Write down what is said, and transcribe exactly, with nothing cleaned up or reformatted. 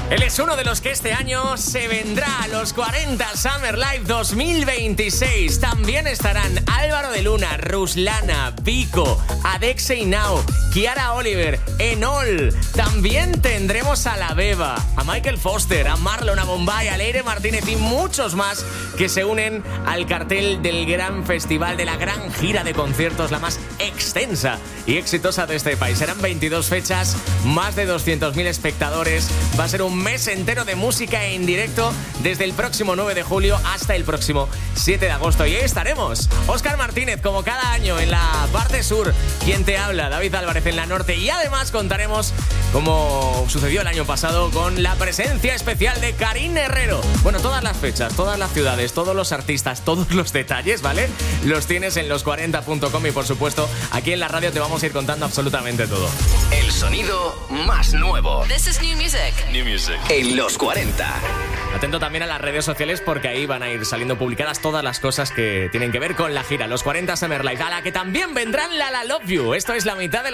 Él es uno de los que este año se vendrá a los cuarenta Summer Live dos mil veintiséis. También estarán Álvaro de Luna, Ruslana, Vico, Adexe y Now, Kiara Oliver, Enol. También tendremos a La Beba, a Michael Foster, a Marlon, a Bombay, a Leire Martínez y muchos más que se unen al cartel del gran festival, de la gran gira de conciertos, la más extensa y exitosa de este país. Serán veintidós fechas, más de doscientos mil espectadores. Va a ser un mes entero de música en directo desde el próximo nueve de julio hasta el próximo siete de agosto. Y ahí estaremos. Óscar Martínez, como cada año, en la parte sur. Quien te habla, David Álvarez, en la norte. Y además contaremos, como sucedió el año pasado, con la presencia especial de Karin Herrero. Bueno, todas las fechas, todas las ciudades, todos los artistas, todos los detalles, ¿vale? Los tienes en los cuarenta punto com y, por supuesto, aquí en la radio te vamos a ir contando absolutamente todo. El sonido más nuevo. This is new music. New music. En los cuarenta. Atento también a las redes sociales porque ahí van a ir saliendo publicadas todas las cosas que tienen que ver con la gira, los cuarenta Summer Live, a la que también vendrán La La Love You. Esto es la mitad de la